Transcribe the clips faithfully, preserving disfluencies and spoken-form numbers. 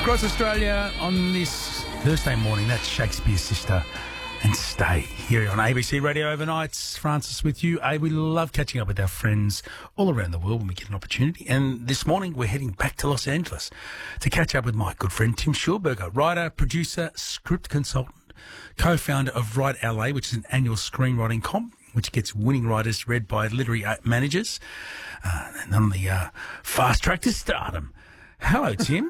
Across Australia on this Thursday morning, that's Shakespeare's Sister and Stay here on A B C Radio Overnights. Francis with you. Hey, we love catching up with our friends all around the world when we get an opportunity. And this morning we're heading back to Los Angeles to catch up with my good friend Tim Schulberger, writer, producer, script consultant, co-founder of Write L A, which is an annual screenwriting comp which gets winning writers read by literary managers, uh, and on the uh, fast track to stardom. Hello, Tim.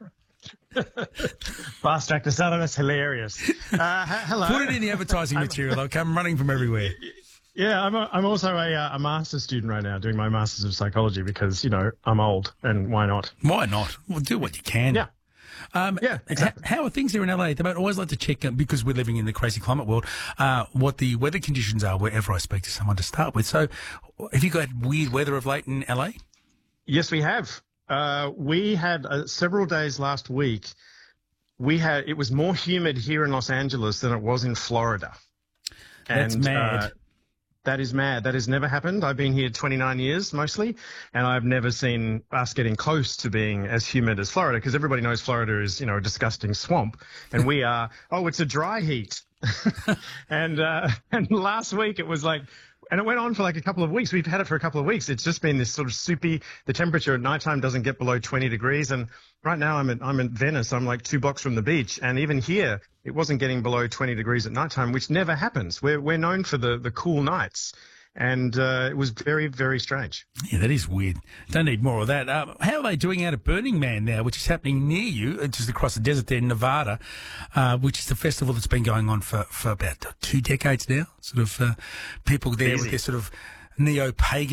Fast track to stardom, that's hilarious. Uh, h- hello. Put it in the advertising material. They'll come running from everywhere. Yeah, I'm, a, I'm also a, uh, a master's student right now, doing my master's of psychology because, you know, I'm old and why not? Why not? Well, do what you can. Yeah. Um, yeah, exactly. How are things there in L A? I always like to check, uh, because we're living in the crazy climate world, uh, what the weather conditions are wherever I speak to someone to start with. So have you got weird weather of late in L A? Yes, we have. Uh, we had uh, several days last week. We had it was more humid here in Los Angeles than it was in Florida. That's and, mad. Uh, that is mad. That has never happened. I've been here twenty-nine years mostly, and I've never seen us getting close to being as humid as Florida, because everybody knows Florida is, you know, a disgusting swamp, and we are, oh, it's a dry heat. and uh, and last week it was like, and it went on for like a couple of weeks. We've had it for a couple of weeks. It's just been this sort of soupy, the temperature at nighttime doesn't get below twenty degrees. And right now I'm in, I'm in Venice. I'm like two blocks from the beach. And even here, it wasn't getting below twenty degrees at nighttime, which never happens. We're, we're known for the, the cool nights. And uh, it was very, very strange. Yeah, that is weird. Don't need more of that. Um, how are they doing out at Burning Man now, which is happening near you, just across the desert there in Nevada, uh, which is the festival that's been going on for, for about two decades now? Sort of uh, people there Easy. with their sort of neo-pagan